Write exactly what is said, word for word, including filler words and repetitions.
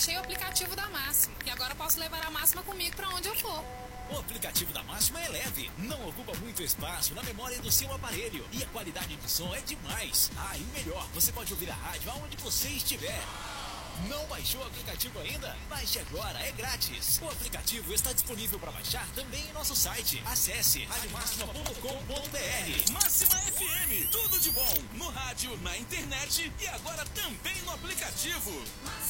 baixei o aplicativo da Máxima e agora posso levar a Máxima comigo pra onde eu for. O aplicativo da Máxima é leve, não ocupa muito espaço na memória do seu aparelho e a qualidade de som é demais. Ah, e melhor, você pode ouvir a rádio aonde você estiver. Não baixou o aplicativo ainda? Baixe agora, é grátis. O aplicativo está disponível para baixar também em nosso site. Acesse rádio máxima ponto com ponto br. Máxima F M, tudo de bom no rádio, na internet e agora também no aplicativo.